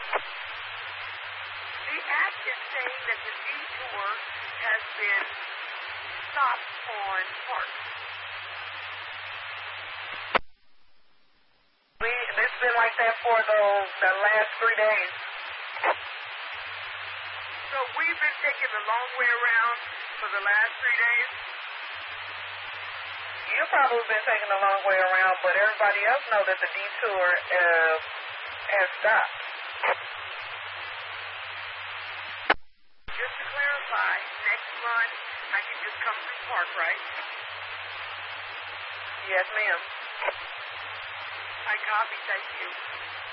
The act is saying that the detour has been stopped on Park. It's been like that for the last 3 days. So we've been taking the long way around for the last 3 days? You've probably been taking the long way around, but everybody else know that the detour has stopped. Just to clarify, next run, I can just come through Park, right? Yes, ma'am. I copy, thank you.